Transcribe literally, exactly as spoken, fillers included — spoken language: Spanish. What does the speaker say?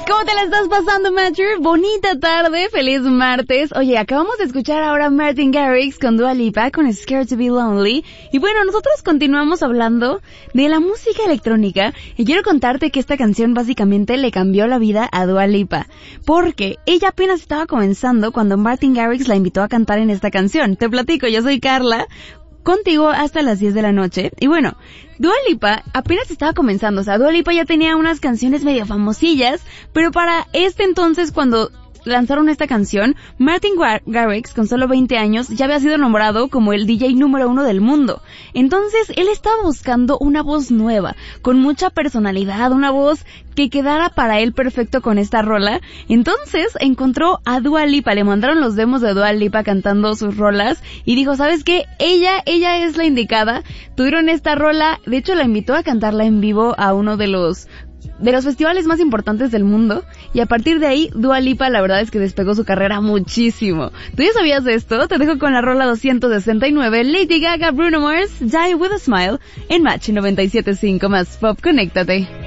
¿Cómo te la estás pasando, Matcher? Bonita tarde, feliz martes. Oye, acabamos de escuchar ahora a Martin Garrix con Dua Lipa, con Scared to be Lonely. Y bueno, nosotros continuamos hablando de la música electrónica. Y quiero contarte que esta canción básicamente le cambió la vida a Dua Lipa. Porque ella apenas estaba comenzando cuando Martin Garrix la invitó a cantar en esta canción. Te platico, yo soy Carla, contigo hasta las diez de la noche. Y bueno, Dua Lipa apenas estaba comenzando, o sea, Dua Lipa ya tenía unas canciones medio famosillas, pero para este entonces, cuando lanzaron esta canción, Martin Garrix, con solo veinte años, ya había sido nombrado como el D J número uno del mundo. Entonces, él estaba buscando una voz nueva, con mucha personalidad, una voz que quedara para él perfecto con esta rola. Entonces, encontró a Dua Lipa, le mandaron los demos de Dua Lipa cantando sus rolas, y dijo, ¿sabes qué? Ella, ella es la indicada. Tuvieron esta rola, de hecho la invitó a cantarla en vivo a uno de los de los festivales más importantes del mundo, y a partir de ahí Dua Lipa la verdad es que despegó su carrera muchísimo. ¿Tú ya sabías de esto? Te dejo con la rola doscientos sesenta y nueve, Lady Gaga, Bruno Mars, Die With A Smile, en Match noventa y siete punto cinco más Pop. Conéctate.